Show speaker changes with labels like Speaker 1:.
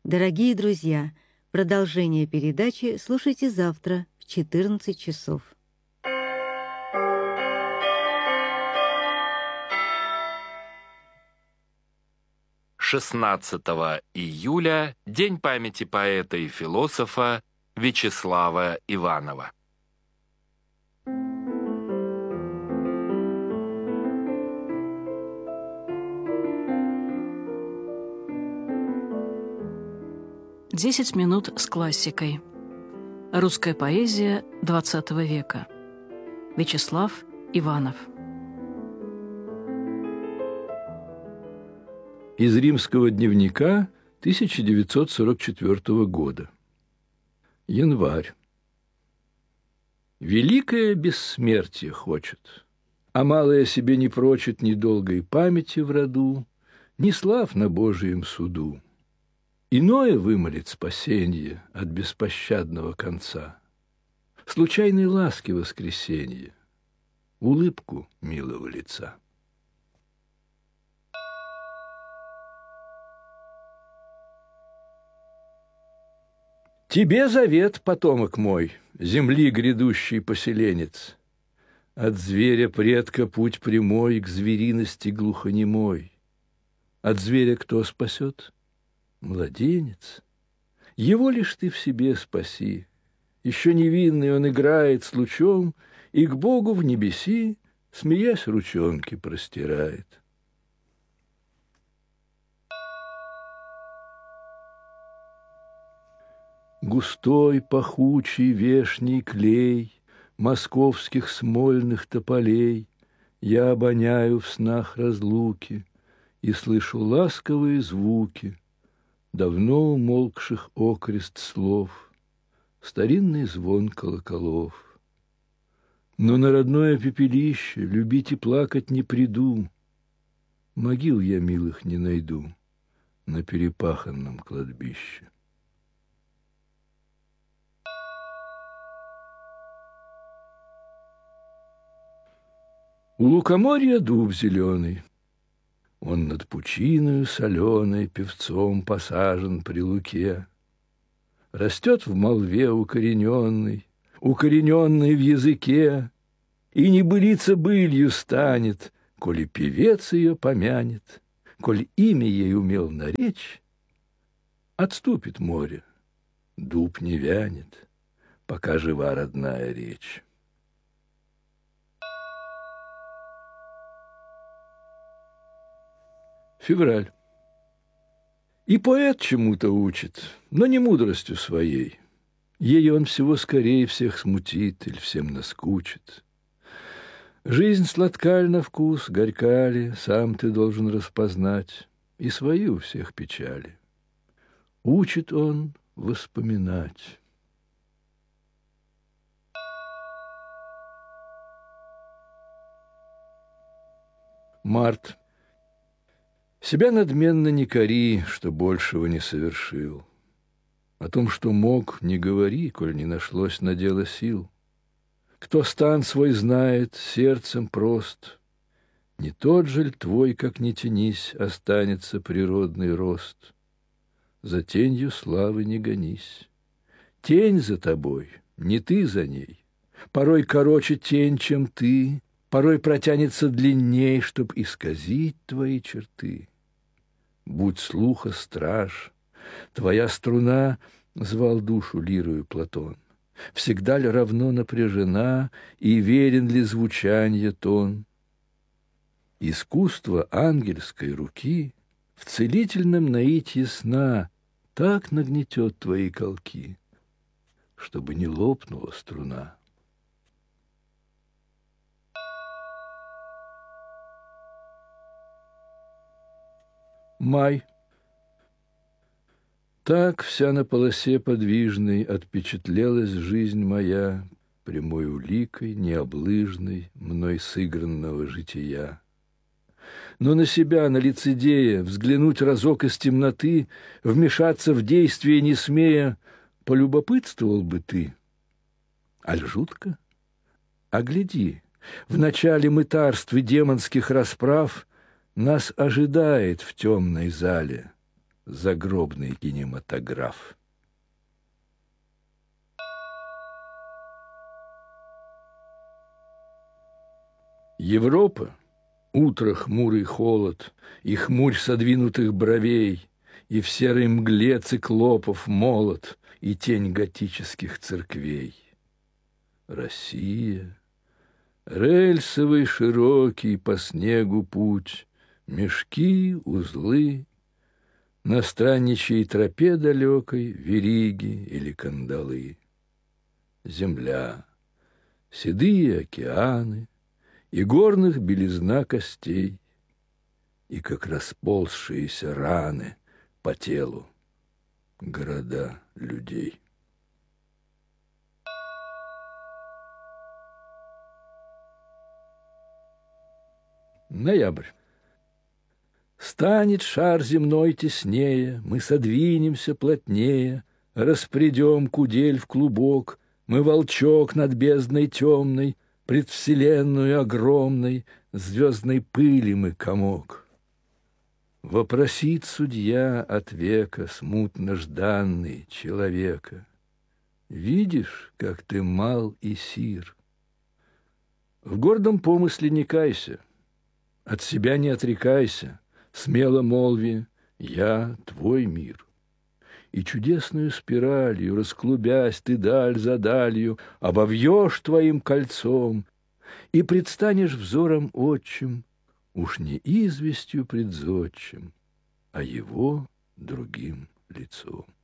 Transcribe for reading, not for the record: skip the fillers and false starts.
Speaker 1: Дорогие друзья, продолжение передачи слушайте завтра в 14 часов.
Speaker 2: «16 июля – День памяти поэта и философа Вячеслава Иванова».
Speaker 3: «10 минут с классикой». Русская поэзия XX века. Вячеслав Иванов.
Speaker 4: Из римского дневника 1944 года. Январь. Великое бессмертие хочет, а малое себе не прочит ни долгой памяти в роду, ни слав на Божием суду. Иное вымолит спасенье от беспощадного конца, случайной ласки воскресенья, улыбку милого лица. Тебе завет, потомок мой, земли грядущий поселенец. От зверя предка путь прямой к звериности глухонемой. От зверя кто спасет? Младенец. Его лишь ты в себе спаси. Еще невинный он играет с лучом и к Богу в небеси, смеясь, ручонки простирает. Густой, пахучий, вешний клей московских смольных тополей я обоняю в снах разлуки и слышу ласковые звуки давно умолкших окрест слов, старинный звон колоколов. Но на родное пепелище любить и плакать не приду, могил я милых не найду на перепаханном кладбище. У лукоморья дуб зеленый, он над пучиною соленой певцом посажен при луке. Растет в молве укорененный в языке, и небылица былью станет, коли певец ее помянет, коль имя ей умел наречь. Отступит море, дуб не вянет, пока жива родная речь. Февраль. И поэт чему-то учит, но не мудростью своей. Ей он всего скорее всех смутит или всем наскучит. Жизнь сладка ль на вкус, горька ли, сам ты должен распознать, и свои у всех печали. Учит он воспоминать. Март. Себя надменно не кори, что большего не совершил. О том, что мог, не говори, коль не нашлось на дело сил. Кто стан свой знает, сердцем прост, не тот же ль твой, как ни тянись, останется природный рост. За тенью славы не гонись. Тень за тобой, не ты за ней. Порой короче тень, чем ты, порой протянется длинней, чтоб исказить твои черты. Будь слуха страж, твоя струна, звал душу лирою Платон, всегда ли равно напряжена и верен ли звучанье тон? Искусство ангельской руки в целительном наитье сна так нагнетет твои колки, чтобы не лопнула струна. Май. Так вся на полосе подвижной отпечатлелась жизнь моя прямой уликой необлыжной мной сыгранного жития. Но на себя, на лицедея, взглянуть разок из темноты, вмешаться в действие не смея, полюбопытствовал бы ты. Аль жутко? А гляди, в начале мытарств и демонских расправ нас ожидает в темной зале загробный кинематограф. Европа, утро хмурый холод, и хмурь содвинутых бровей, и в серой мгле циклопов молот, и тень готических церквей. Россия, рельсовый широкий по снегу путь, мешки, узлы, на странничьей тропе далекой вериги или кандалы. Земля, седые океаны, и горных белизна костей, и как расползшиеся раны по телу города людей. Ноябрь. Станет шар земной теснее, мы содвинемся плотнее, распредем кудель в клубок, мы волчок над бездной темной, предвселенную огромной, звездной пыли мы комок. Вопросит судья от века смутно жданный человека: видишь, как ты мал и сир? В гордом помысле не кайся, от себя не отрекайся, смело молви: я твой мир. И чудесную спиралью, расклубясь, ты даль за далью обовьешь твоим кольцом, и предстанешь взором отчим, уж не известью предзодчим, а его другим лицом.